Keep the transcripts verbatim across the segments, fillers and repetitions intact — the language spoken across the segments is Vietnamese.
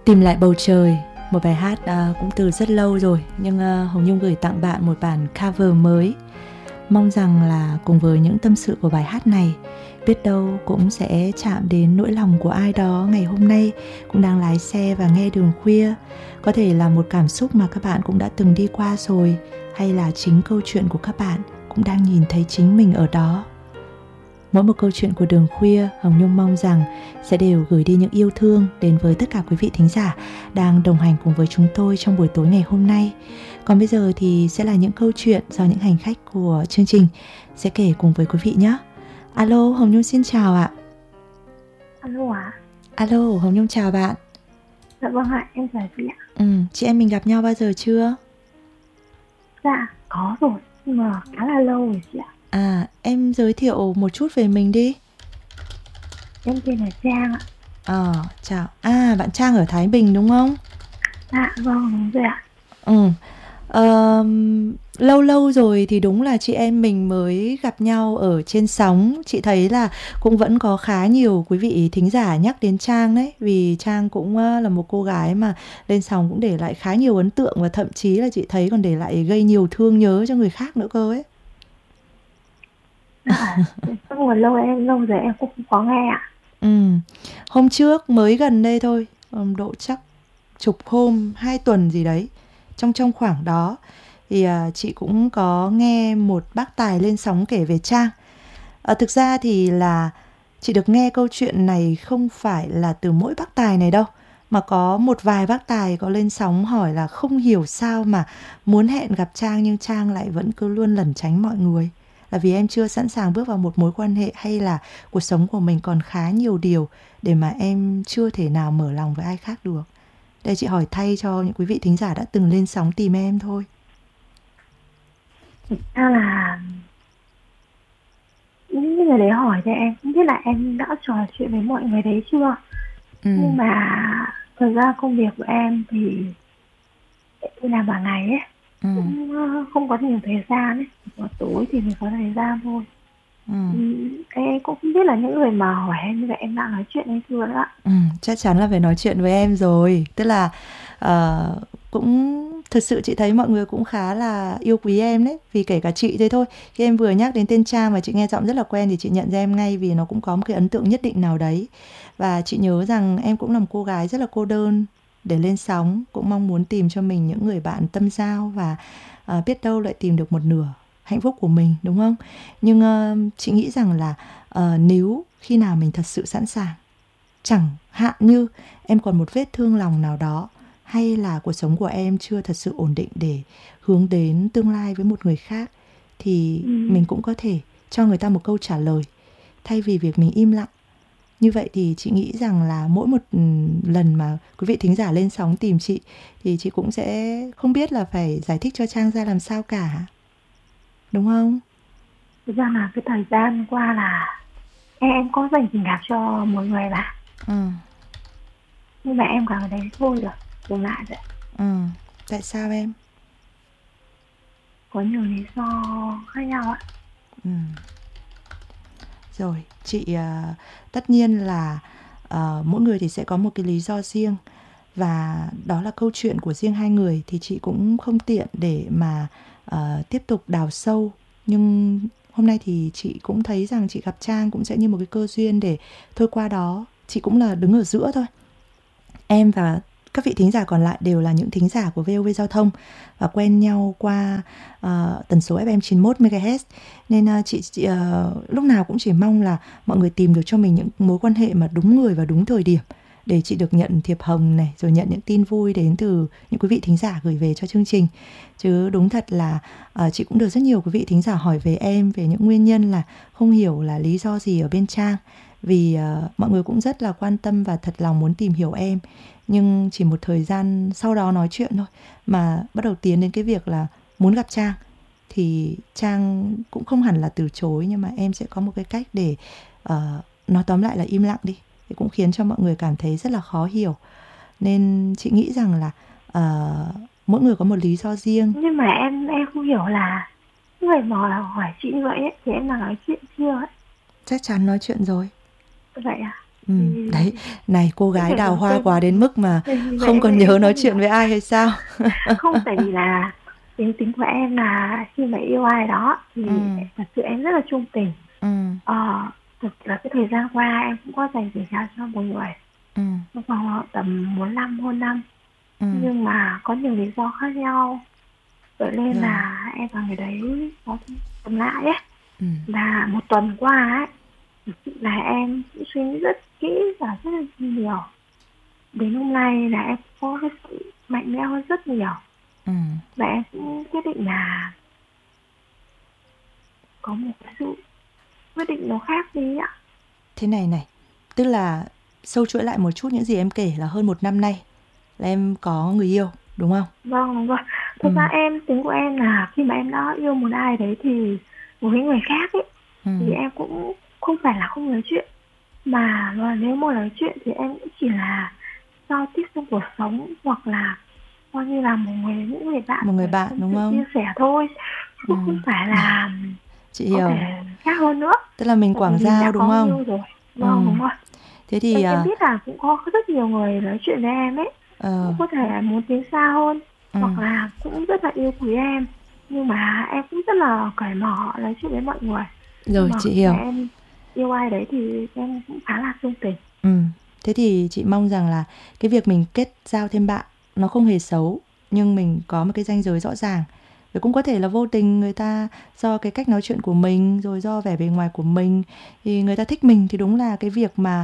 Tìm lại bầu trời, một bài hát uh, cũng từ rất lâu rồi, nhưng uh, Hồng Nhung gửi tặng bạn một bản cover mới. Mong rằng là cùng với những tâm sự của bài hát này, biết đâu cũng sẽ chạm đến nỗi lòng của ai đó ngày hôm nay cũng đang lái xe và nghe đường khuya. Có thể là một cảm xúc mà các bạn cũng đã từng đi qua rồi, hay là chính câu chuyện của các bạn cũng đang nhìn thấy chính mình ở đó. Mỗi một câu chuyện của đường khuya, Hồng Nhung mong rằng sẽ đều gửi đi những yêu thương đến với tất cả quý vị thính giả đang đồng hành cùng với chúng tôi trong buổi tối ngày hôm nay. Còn bây giờ thì sẽ là những câu chuyện do những hành khách của chương trình sẽ kể cùng với quý vị nhé. Alo, Hồng Nhung xin chào ạ. Alo ạ. Alo, Hồng Nhung chào bạn. Dạ vâng ạ, em chào chị ạ. Ừ, chị em mình gặp nhau bao giờ chưa? Dạ, có rồi, nhưng mà khá là lâu rồi chị ạ. À, em giới thiệu một chút về mình đi. Em tên là Trang ạ. Ờ, chào. À, bạn Trang ở Thái Bình đúng không? Dạ, vâng, đúng rồi ạ. Ừ. Ờ, lâu lâu rồi thì đúng là chị em mình mới gặp nhau ở trên sóng. Chị thấy là cũng vẫn có khá nhiều quý vị thính giả nhắc đến Trang đấy. Vì Trang cũng là một cô gái mà lên sóng cũng để lại khá nhiều ấn tượng, và thậm chí là chị thấy còn để lại gây nhiều thương nhớ cho người khác nữa cơ ấy. Dạ, nhưng mà lâu em lâu rồi em cũng không có nghe ạ. Ừ. Hôm trước mới gần đây thôi, độ chắc chục hôm, hai tuần gì đấy, trong trong khoảng đó thì à, chị cũng có nghe một bác tài lên sóng kể về Trang. À, thực ra thì là chị được nghe câu chuyện này không phải là từ mỗi bác tài này đâu, mà có một vài bác tài có lên sóng hỏi là không hiểu sao mà muốn hẹn gặp Trang nhưng Trang lại vẫn cứ luôn lẩn tránh mọi người. Là vì em chưa sẵn sàng bước vào một mối quan hệ, hay là cuộc sống của mình còn khá nhiều điều để mà em chưa thể nào mở lòng với ai khác được. Đây chị hỏi thay cho những quý vị thính giả đã từng lên sóng tìm em thôi. Thực ra là những người đấy hỏi thì em không biết là em đã trò chuyện với mọi người đấy chưa. Ừ. Nhưng mà thực ra công việc của em thì tôi làm vào ngày ấy, Ừ. cũng không có nhiều thời gian ấy. Vào tối thì mới có thời gian thôi. Ừ. Em cũng không biết là những người mà hỏi em như vậy em đã nói chuyện hay chưa nữa ạ. Ừ, chắc chắn là phải nói chuyện với em rồi. Tức là uh, cũng thực sự chị thấy mọi người cũng khá là yêu quý em đấy. Vì kể cả chị thế thôi, khi em vừa nhắc đến tên Trang và chị nghe giọng rất là quen thì chị nhận ra em ngay, vì nó cũng có một cái ấn tượng nhất định nào đấy. Và chị nhớ rằng em cũng là một cô gái rất là cô đơn để lên sóng, cũng mong muốn tìm cho mình những người bạn tâm giao, và uh, biết đâu lại tìm được một nửa hạnh phúc của mình, đúng không? Nhưng uh, chị nghĩ rằng là uh, nếu khi nào mình thật sự sẵn sàng, chẳng hạn như em còn một vết thương lòng nào đó, hay là cuộc sống của em chưa thật sự ổn định để hướng đến tương lai với một người khác, thì ừ. mình cũng có thể cho người ta một câu trả lời thay vì việc mình im lặng. Như vậy thì chị nghĩ rằng là mỗi một lần mà quý vị thính giả lên sóng tìm chị thì chị cũng sẽ không biết là phải giải thích cho Trang ra làm sao cả, đúng không? Thực ra là cái thời gian qua là em, em có dành tình cảm cho một người mà. Ừ. Nhưng mà em cảm thấy thôi rồi, dừng lại rồi. Ừ. Tại sao em? Có nhiều lý do khác nhau ạ. Ừ. Rồi, chị uh, tất nhiên là uh, mỗi người thì sẽ có một cái lý do riêng, và đó là câu chuyện của riêng hai người, thì chị cũng không tiện để mà uh, tiếp tục đào sâu. Nhưng hôm nay thì chị cũng thấy rằng chị gặp Trang cũng sẽ như một cái cơ duyên để thôi qua đó. Chị cũng là đứng ở giữa thôi. Em và các vị thính giả còn lại đều là những thính giả của vê o vê Giao thông và quen nhau qua uh, tần số ép em chín mươi mốt mê ga héc. Nên uh, chị, chị uh, lúc nào cũng chỉ mong là mọi người tìm được cho mình những mối quan hệ mà đúng người và đúng thời điểm, để chị được nhận thiệp hồng này, rồi nhận những tin vui đến từ những quý vị thính giả gửi về cho chương trình. Chứ đúng thật là uh, chị cũng được rất nhiều quý vị thính giả hỏi về em, về những nguyên nhân là không hiểu là lý do gì ở bên Trang. Vì uh, mọi người cũng rất là quan tâm và thật lòng muốn tìm hiểu em. Nhưng chỉ một thời gian sau đó nói chuyện thôi mà bắt đầu tiến đến cái việc là muốn gặp Trang, thì Trang cũng không hẳn là từ chối, nhưng mà em sẽ có một cái cách để uh, nói tóm lại là im lặng đi, thì cũng khiến cho mọi người cảm thấy rất là khó hiểu. Nên chị nghĩ rằng là uh, mỗi người có một lý do riêng. Nhưng mà em em không hiểu là người mà hỏi chị như vậy ấy, thì em là nói chuyện chưa ấy? Chắc chắn nói chuyện rồi. Vậy à? Ừm, thì đấy, này cô cũng gái phải đào nói hoa tên quá đến mức mà vì không vậy còn nên nhớ em nói không chuyện hiểu. với ai hay sao? Không, tại vì là tính tính của em là khi mà yêu ai đó thì Ừm, thật sự em rất là trung tình. ừm, Ờ, thực là cái thời gian qua em cũng có dành tình cảm cho một người ừm, trong vòng tầm bốn năm hôn năm, ừm, nhưng mà có nhiều lý do khác nhau, vậy nên rồi, là em và người đấy có tầm lại ấy. ừm, Là một tuần qua ấy, thực sự là em cũng suy nghĩ rất kỹ và rất là nhiều. Đến hôm nay là em có cái sự mạnh mẽ hơn rất nhiều, ừm. và em cũng quyết định là có một cái sự quyết định nó khác đi ạ. Thế này này, tức là sâu chuỗi lại một chút những gì em kể là hơn một năm nay là em có người yêu, đúng không? Vâng, đúng rồi. Thực ra Ừm, em, tính của em là khi mà em đã yêu một ai đấy thì với người khác ấy, thì ừm, em cũng không phải là không nói chuyện, mà mà nếu mà nói chuyện thì em cũng chỉ là giao tiếp trong cuộc sống, hoặc là coi như là một người những người bạn một người để bạn, tâm đúng sự không? chia sẻ thôi, chứ không Ừm, phải là chị có hiểu, thể khác hơn nữa. tức là mình Tại vì quảng mình đã giao, đúng có không? yêu rồi. Vâng, Ừm, đúng rồi. thế thì, Em em ờ, biết là cũng có rất nhiều người nói chuyện với em ấy, ờ, cũng có thể muốn tiến xa hơn, hoặc ừm, là cũng rất là yêu quý em, nhưng mà em cũng rất là cởi mở nói chuyện với mọi người. Nhưng rồi, mà chị khi mà hiểu. em yêu ai đấy thì em cũng khá là trung tình. Ừm, thế thì chị mong rằng là cái việc mình kết giao thêm bạn nó không hề xấu, nhưng mình có một cái ranh giới rõ ràng. Và cũng có thể là vô tình người ta do cái cách nói chuyện của mình, rồi do vẻ bề ngoài của mình thì người ta thích mình, thì đúng là cái việc mà,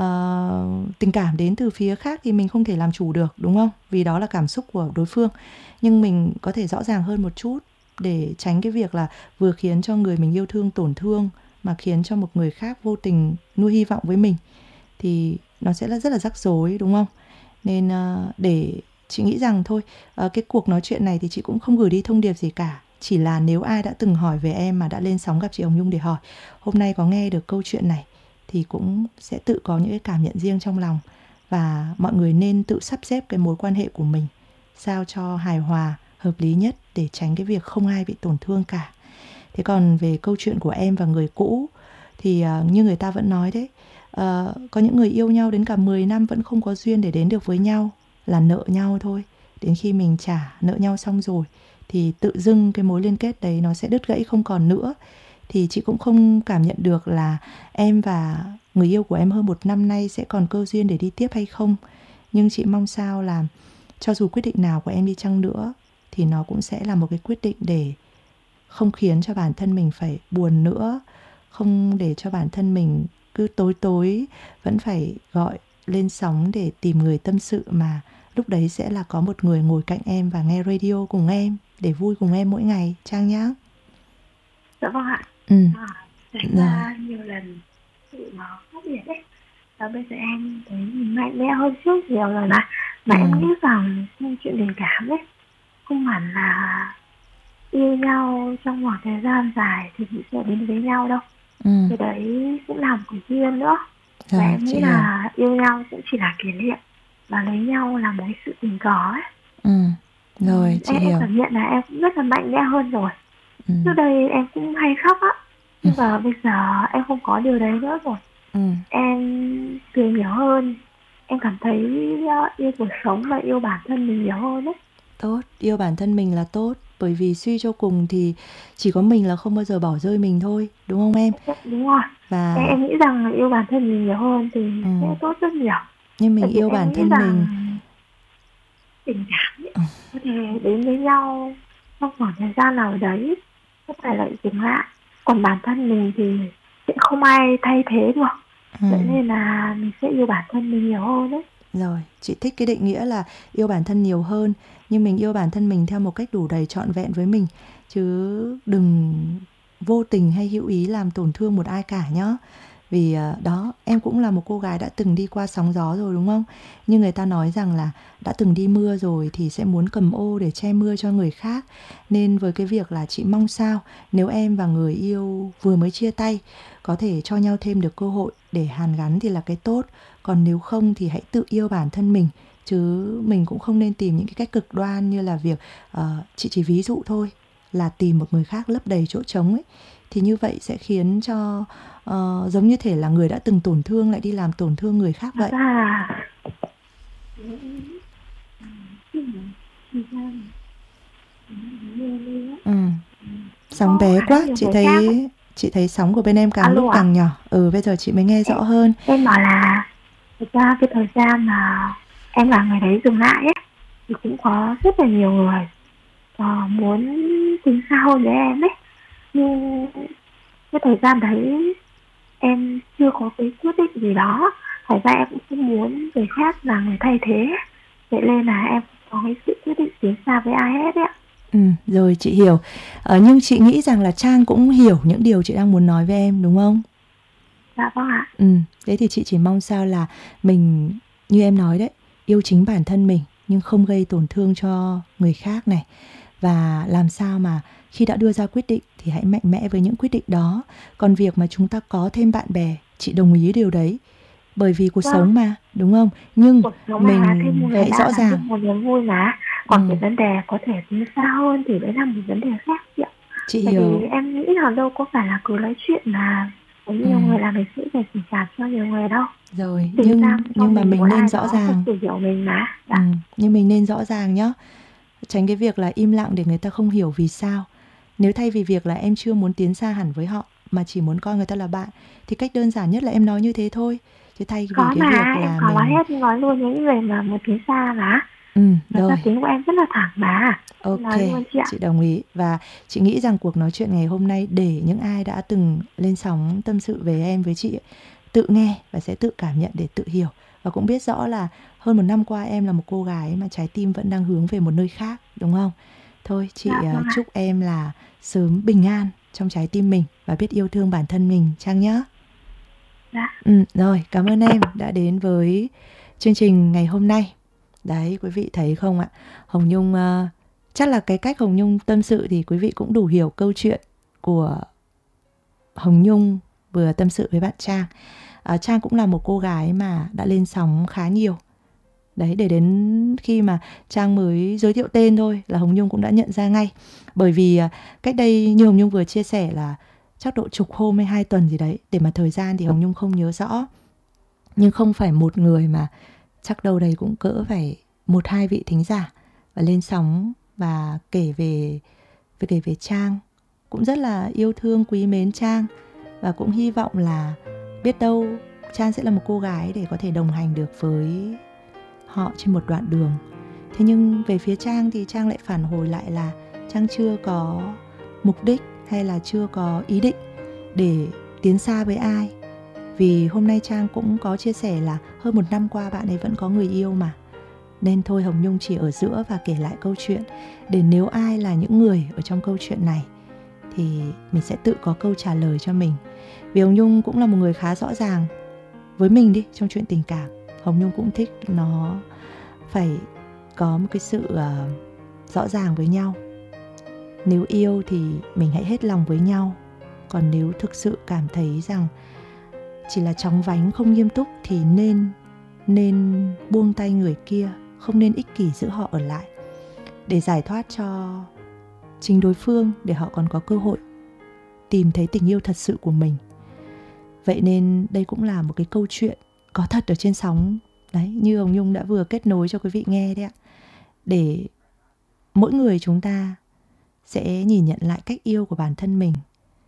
ờ, tình cảm đến từ phía khác thì mình không thể làm chủ được, đúng không? Vì đó là cảm xúc của đối phương. Nhưng mình có thể rõ ràng hơn một chút để tránh cái việc là vừa khiến cho người mình yêu thương tổn thương, mà khiến cho một người khác vô tình nuôi hy vọng với mình thì nó sẽ là rất là rắc rối, đúng không? Nên ờ, để chị nghĩ rằng thôi, ờ, cái cuộc nói chuyện này thì chị cũng không gửi đi thông điệp gì cả, chỉ là nếu ai đã từng hỏi về em mà đã lên sóng gặp chị Hồng Nhung để hỏi, hôm nay có nghe được câu chuyện này thì cũng sẽ tự có những cái cảm nhận riêng trong lòng, và mọi người nên tự sắp xếp cái mối quan hệ của mình sao cho hài hòa, hợp lý nhất để tránh cái việc không ai bị tổn thương cả. Thế còn về câu chuyện của em và người cũ thì ờ, như người ta vẫn nói đấy, ờ, có những người yêu nhau đến cả mười năm vẫn không có duyên để đến được với nhau, là nợ nhau thôi. Đến khi mình trả nợ nhau xong rồi thì tự dưng cái mối liên kết đấy nó sẽ đứt gãy không còn nữa. Thì chị cũng không cảm nhận được là em và người yêu của em hơn một năm nay sẽ còn cơ duyên để đi tiếp hay không. Nhưng chị mong sao là cho dù quyết định nào của em đi chăng nữa thì nó cũng sẽ là một cái quyết định để không khiến cho bản thân mình phải buồn nữa, không để cho bản thân mình cứ tối tối vẫn phải gọi lên sóng để tìm người tâm sự, mà lúc đấy sẽ là có một người ngồi cạnh em và nghe radio cùng em để vui cùng em mỗi ngày, Trang nhá. Dạ vâng ạ. Ừ, À, trải rồi. qua nhiều lần sự nó khác biệt đấy, và bây giờ em thấy mình mạnh mẽ hơn trước nhiều rồi mà. Mà Ừ, em nghĩ rằng câu chuyện tình cảm ấy không hẳn là yêu nhau trong một thời gian dài thì mình sẽ đến với nhau đâu. ừ, Cái đấy cũng là một cái duyên nữa. Và rồi, em chị nghĩ hiểu. là yêu nhau cũng chỉ là kỷ niệm, và lấy nhau là một cái sự tình cờ ấy. Ừ, rồi, Ừm, chị em, em hiểu. cảm nhận là em cũng rất là mạnh mẽ hơn rồi. Ừ, Trước đây em cũng hay khóc á, nhưng mà bây giờ em không có điều đấy nữa rồi. ừ. Em cười nhiều hơn, em cảm thấy ờ, yêu cuộc sống và yêu bản thân mình nhiều hơn ấy. Tốt, yêu bản thân mình là tốt, bởi vì suy cho cùng thì chỉ có mình là không bao giờ bỏ rơi mình thôi, đúng không em? Đúng rồi. Em, Và em nghĩ rằng là yêu bản thân mình nhiều hơn thì ừ, sẽ tốt rất nhiều. nhưng mình Tại vì yêu em bản nghĩ thân rằng mình. tình cảm ấy, Ừ, có thể đến với nhau trong khoảng thời gian nào đấy, có thể lại dừng lại. Còn bản thân mình thì sẽ không ai thay thế được. ừ. Vậy nên là mình sẽ yêu bản thân mình nhiều hơn đấy. Rồi, chị thích cái định nghĩa là yêu bản thân nhiều hơn, nhưng mình yêu bản thân mình theo một cách đủ đầy trọn vẹn với mình, chứ đừng vô tình hay hữu ý làm tổn thương một ai cả nhá. Vì à, đó, em cũng là một cô gái đã từng đi qua sóng gió rồi, đúng không? Nhưng người ta nói rằng là đã từng đi mưa rồi thì sẽ muốn cầm ô để che mưa cho người khác. Nên với cái việc là chị mong sao nếu em và người yêu vừa mới chia tay có thể cho nhau thêm được cơ hội để hàn gắn thì là cái tốt. Còn nếu không thì hãy tự yêu bản thân mình, chứ mình cũng không nên tìm những cái cách cực đoan như là việc, ờ, chị chỉ ví dụ thôi, là tìm một người khác lấp đầy chỗ trống ấy, thì như vậy sẽ khiến cho uh, giống như thể là người đã từng tổn thương lại đi làm tổn thương người khác vậy. À, Ừ. Sóng bé quá, chị thấy chị thấy sóng của bên em càng lúc càng nhỏ. Ừ, bây giờ chị mới nghe rõ hơn. Em bảo là thực ra cái thời gian mà em là người đấy dừng lại ấy, thì cũng có rất là nhiều người uh, muốn tính xa hơn với em ấy, nhưng cái thời gian đấy em chưa có cái quyết định gì đó, thật ra em cũng không muốn người khác là người thay thế, vậy nên là em có cái sự quyết định tiến xa với ai hết ấy ạ. Ừ, rồi chị hiểu. ờ, Nhưng chị nghĩ rằng là Trang cũng hiểu những điều chị đang muốn nói với em, đúng không? Dạ vâng ạ. Ừ, thế thì chị chỉ mong sao là mình, như em nói đấy, yêu chính bản thân mình nhưng không gây tổn thương cho người khác này. Và làm sao mà khi đã đưa ra quyết định thì hãy mạnh mẽ với những quyết định đó. Còn việc mà chúng ta có thêm bạn bè, chị đồng ý điều đấy. Bởi vì cuộc Vâng. sống mà, đúng không? Nhưng mình hãy rõ ràng một niềm vui mà. Còn ừ. cái vấn đề có thể tiến xa hơn thì đấy là một vấn đề khác chị ạ. Chị Tại hiểu. vì em nghĩ là đâu có phải là cứ nói chuyện mà có nhiều ừ. người làm mình sẽ phải tình cảm cho nhiều người đâu. Rồi, Tình nhưng nhưng mà mình, mình nên rõ ràng. Hiểu mình mà. Ừ, nhưng mình nên rõ ràng nhá. Tránh cái việc là im lặng để người ta không hiểu vì sao. Nếu thay vì việc là em chưa muốn tiến xa hẳn với họ mà chỉ muốn coi người ta là bạn, thì cách đơn giản nhất là em nói như thế thôi. Chứ thay vì có cái mà, việc là em có mình nói hết, nói luôn những người mà muốn tiến xa mà. Ừ, rồi. Và tiếng của em rất là thẳng mà. Ok, luôn chị, chị đồng ý. Và chị nghĩ rằng cuộc nói chuyện ngày hôm nay để những ai đã từng lên sóng tâm sự về em với chị tự nghe và sẽ tự cảm nhận để tự hiểu. Và cũng biết rõ là hơn một năm qua em là một cô gái mà trái tim vẫn đang hướng về một nơi khác, đúng không? Thôi chị dạ, uh, chúc em là sớm bình an trong trái tim mình và biết yêu thương bản thân mình, Trang nhé. Dạ. Ừ, rồi, cảm ơn em đã đến với chương trình ngày hôm nay. Đấy, quý vị thấy không ạ? Hồng Nhung, uh, chắc là cái cách Hồng Nhung tâm sự thì quý vị cũng đủ hiểu câu chuyện của Hồng Nhung vừa tâm sự với bạn Trang. uh, Trang cũng là một cô gái mà đã lên sóng khá nhiều. Đấy, để đến khi mà Trang mới giới thiệu tên thôi là Hồng Nhung cũng đã nhận ra ngay. Bởi vì uh, cách đây như Hồng Nhung vừa chia sẻ là chắc độ chục hôm hay hai tuần gì đấy. Để mà thời gian thì Hồng Nhung không nhớ rõ. Nhưng không phải một người mà chắc đâu đấy cũng cỡ phải một hai vị thính giả và lên sóng và kể về, về kể về Trang. Cũng rất là yêu thương quý mến Trang. Và cũng hy vọng là biết đâu Trang sẽ là một cô gái để có thể đồng hành được với họ trên một đoạn đường. Thế nhưng về phía Trang thì Trang lại phản hồi lại là Trang chưa có mục đích hay là chưa có ý định để tiến xa với ai. Vì hôm nay Trang cũng có chia sẻ là hơn một năm qua bạn ấy vẫn có người yêu mà. Nên thôi Hồng Nhung chỉ ở giữa và kể lại câu chuyện để nếu ai là những người ở trong câu chuyện này thì mình sẽ tự có câu trả lời cho mình. Vì Hồng Nhung cũng là một người khá rõ ràng với mình đi trong chuyện tình cảm. Hồng Nhung cũng thích nó phải có một cái sự uh, rõ ràng với nhau. Nếu yêu thì mình hãy hết lòng với nhau. Còn nếu thực sự cảm thấy rằng chỉ là chóng vánh không nghiêm túc thì nên nên buông tay người kia, không nên ích kỷ giữ họ ở lại để giải thoát cho chính đối phương, để họ còn có cơ hội tìm thấy tình yêu thật sự của mình. Vậy nên đây cũng là một cái câu chuyện có thật ở trên sóng. Đấy, như Hồng Nhung đã vừa kết nối cho quý vị nghe đấy ạ. Để mỗi người chúng ta sẽ nhìn nhận lại cách yêu của bản thân mình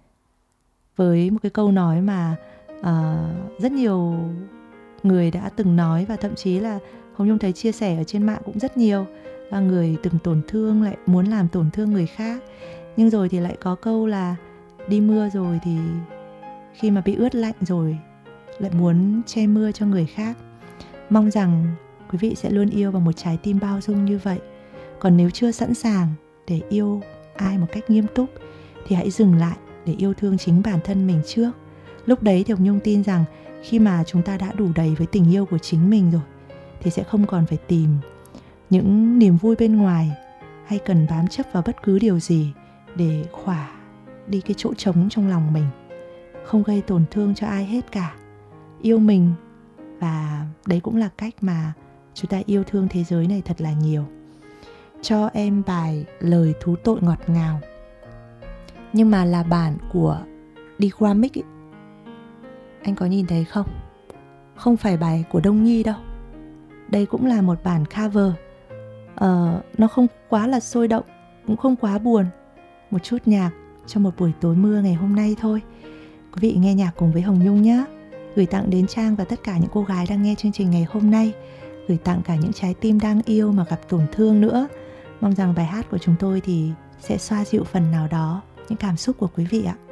với một cái câu nói mà uh, rất nhiều người đã từng nói, và thậm chí là Hồng Nhung thấy chia sẻ ở trên mạng cũng rất nhiều, là người từng tổn thương lại muốn làm tổn thương người khác. Nhưng rồi thì lại có câu là đi mưa rồi thì khi mà bị ướt lạnh rồi lại muốn che mưa cho người khác. Mong rằng quý vị sẽ luôn yêu bằng một trái tim bao dung như vậy. Còn nếu chưa sẵn sàng để yêu ai một cách nghiêm túc thì hãy dừng lại để yêu thương chính bản thân mình trước. Lúc đấy thì Hồng Nhung tin rằng khi mà chúng ta đã đủ đầy với tình yêu của chính mình rồi thì sẽ không còn phải tìm những niềm vui bên ngoài hay cần bám chấp vào bất cứ điều gì để khỏa đi cái chỗ trống trong lòng mình. Không gây tổn thương cho ai hết cả. Yêu mình, và đấy cũng là cách mà chúng ta yêu thương thế giới này thật là nhiều. Cho em bài lời thú tội ngọt ngào, nhưng mà là bản của đi qua mic ấy. Anh có nhìn thấy không? Không phải bài của Đông Nhi đâu. Đây cũng là một bản cover. ờ, Nó không quá là sôi động, cũng không quá buồn. Một chút nhạc cho một buổi tối mưa ngày hôm nay thôi. Quý vị nghe nhạc cùng với Hồng Nhung nhé. Gửi tặng đến Trang và tất cả những cô gái đang nghe chương trình ngày hôm nay. Gửi tặng cả những trái tim đang yêu mà gặp tổn thương nữa. Mong rằng bài hát của chúng tôi thì sẽ xoa dịu phần nào đó những cảm xúc của quý vị ạ.